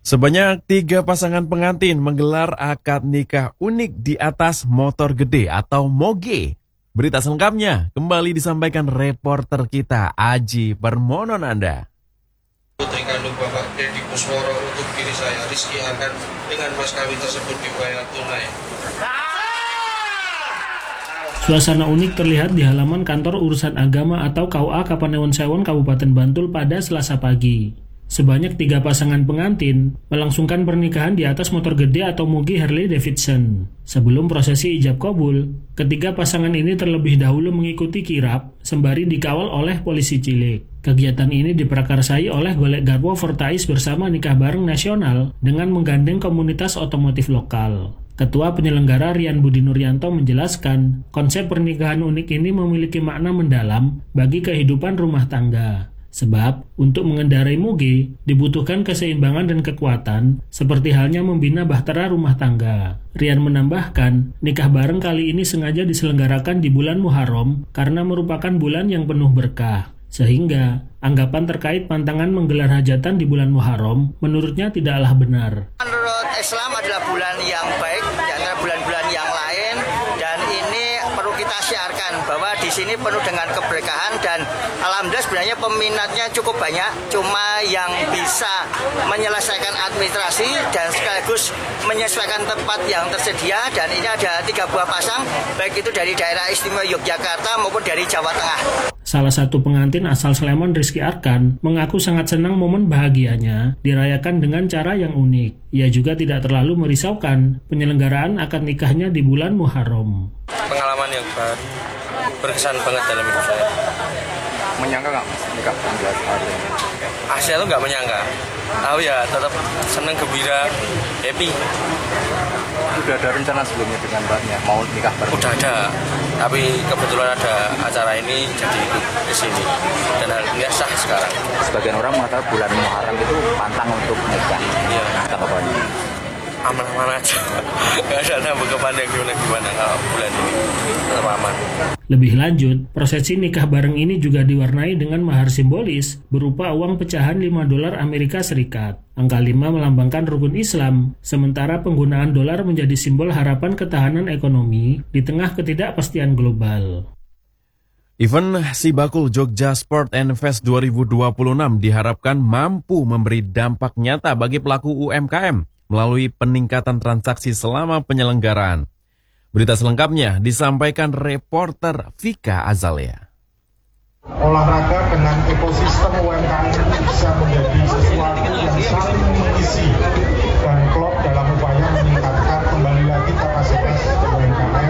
Sebanyak 3 pasangan pengantin menggelar akad nikah unik di atas motor gede atau moge. Berita selengkapnya kembali disampaikan reporter kita Aji Permononanda. Putri kandung Bapak Deddy Kusworo untuk diri saya Rizky Arkan dengan mas kawin tersebut dibayar tunai. Suasana unik terlihat di halaman kantor urusan agama atau KUA Kapanewon Sewon Kabupaten Bantul pada Selasa pagi. Sebanyak 3 pasangan pengantin melangsungkan pernikahan di atas motor gede atau moge Harley Davidson. Sebelum prosesi ijab kabul, ketiga pasangan ini terlebih dahulu mengikuti kirap sembari dikawal oleh polisi cilik. Kegiatan ini diprakarsai oleh Golek Garwo Fortais bersama Nikah Bareng Nasional dengan menggandeng komunitas otomotif lokal. Ketua penyelenggara Rian Budi Nuryanto menjelaskan, konsep pernikahan unik ini memiliki makna mendalam bagi kehidupan rumah tangga. Sebab, untuk mengendarai moge, dibutuhkan keseimbangan dan kekuatan, seperti halnya membina bahtera rumah tangga. Rian menambahkan, nikah bareng kali ini sengaja diselenggarakan di bulan Muharram karena merupakan bulan yang penuh berkah. Sehingga, anggapan terkait pantangan menggelar hajatan di bulan Muharram menurutnya tidaklah benar. Menurut Islam adalah bulan yang baik di antara bulan-bulan yang lain, dan ini perlu kita syiarkan bahwa di sini penuh dengan keberkahan, dan alhamdulillah sebenarnya peminatnya cukup banyak, cuma yang bisa menyelesaikan administrasi dan sekaligus menyesuaikan tempat yang tersedia, dan ini ada 3 buah pasang, baik itu dari daerah istimewa Yogyakarta maupun dari Jawa Tengah. Salah satu pengantin asal Sleman, Rizky Arkan, mengaku sangat senang momen bahagianya dirayakan dengan cara yang unik. Ia juga tidak terlalu merisaukan penyelenggaraan akad nikahnya di bulan Muharram. Pengalaman yang baru, berkesan banget dalam hidup saya. Menyangka nggak nikah 19 hari? Aslinya tuh nggak menyangka. Tahu ya, tetap senang, gembira, happy. Udah ada rencana sebelumnya dengan mbaknya mau nikah bareng? Udah ada, tapi kebetulan ada acara ini jadi ikut ke sini dan alhamdulillah sah sekarang. Sebagian orang mengatakan bulan Muharram itu pantang untuk nikah. Iya. Apa ini? Aman-aman aja. Gak ada nambah kepandang gimana kalau bulan ini tetap aman. Lebih lanjut, prosesi nikah bareng ini juga diwarnai dengan mahar simbolis berupa uang pecahan $5 Amerika Serikat. Angka 5 melambangkan rukun Islam, sementara penggunaan dolar menjadi simbol harapan ketahanan ekonomi di tengah ketidakpastian global. Event Sibakul Jogja Sport and Fest 2026 diharapkan mampu memberi dampak nyata bagi pelaku UMKM melalui peningkatan transaksi selama penyelenggaraan. Berita selengkapnya disampaikan reporter Vika Azalia. Olahraga dengan ekosistem UMKM bisa menjadi sesuatu yang saling mengisi dan klop dalam upaya meningkatkan kembali lagi kapasitas UMKM.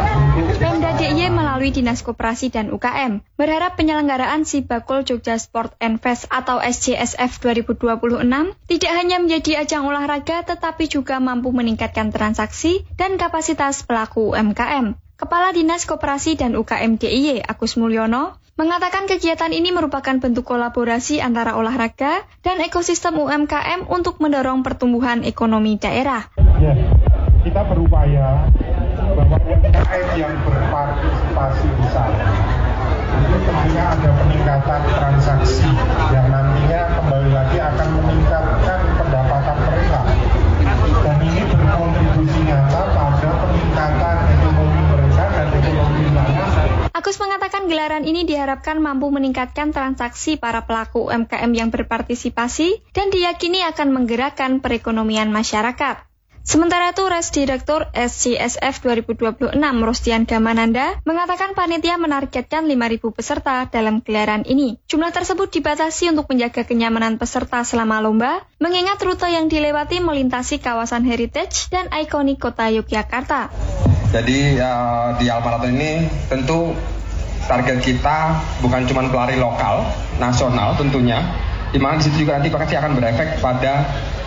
Pemda DIY melalui Dinas Koperasi dan UKM berharap penyelenggaraan Sibakul Jogja Sport and Fest atau SJSF 2026 tidak hanya menjadi ajang olahraga tetapi juga mampu meningkatkan transaksi dan kapasitas pelaku UMKM. Kepala Dinas Koperasi dan UKM DIY Agus Mulyono mengatakan kegiatan ini merupakan bentuk kolaborasi antara olahraga dan ekosistem UMKM untuk mendorong pertumbuhan ekonomi daerah. Ya, kita berupaya bahwa UMKM yang berpartisipasi di sana itu tentunya ada peningkatan transaksi yang nantinya kembali lagi akan meningkatkan pendapatan mereka, dan ini berkontribusi nyata pada peningkatan ekonomi mereka dan ekonomi nasional. Agus mengatakan gelaran ini diharapkan mampu meningkatkan transaksi para pelaku UMKM yang berpartisipasi dan diyakini akan menggerakkan perekonomian masyarakat. Sementara itu, Direktur SJSF 2026 Rostian Gamananda mengatakan panitia menargetkan 5.000 peserta dalam gelaran ini. Jumlah tersebut dibatasi untuk menjaga kenyamanan peserta selama lomba, mengingat rute yang dilewati melintasi kawasan heritage dan ikonik kota Yogyakarta. Jadi di Halmarathon ini tentu target kita bukan cuma pelari lokal, nasional tentunya, di mana di situ juga nanti pasti akan berefek pada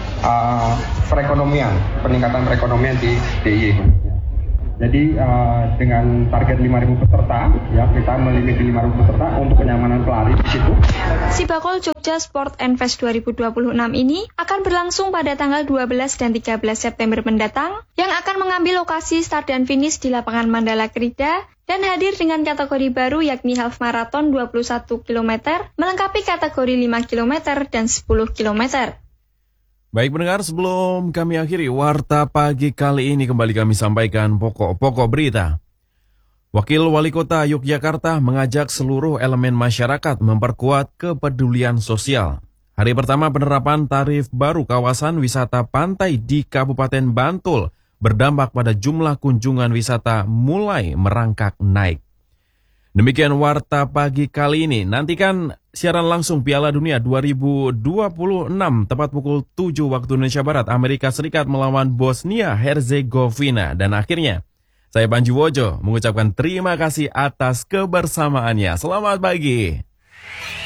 perekonomian, peningkatan perekonomian di DIY. Jadi dengan target 5.000 peserta, ya kita melimiti 5.000 peserta untuk kenyamanan pelari di situ. Sibakul Jogja Sport and Fest 2026 ini akan berlangsung pada tanggal 12 dan 13 September mendatang, yang akan mengambil lokasi start dan finish di lapangan Mandala Krida dan hadir dengan kategori baru yakni half marathon 21 km, melengkapi kategori 5 km dan 10 km. Baik pendengar, sebelum kami akhiri Warta Pagi kali ini kembali kami sampaikan pokok-pokok berita. Wakil Wali Kota Yogyakarta mengajak seluruh elemen masyarakat memperkuat kepedulian sosial. Hari pertama penerapan tarif baru kawasan wisata pantai di Kabupaten Bantul berdampak pada jumlah kunjungan wisata mulai merangkak naik. Demikian Warta Pagi kali ini. Nantikan siaran langsung Piala Dunia 2026 tepat pukul 7 waktu Indonesia Barat, Amerika Serikat melawan Bosnia Herzegovina. Dan akhirnya, saya Panji Wojo mengucapkan terima kasih atas kebersamaannya. Selamat pagi.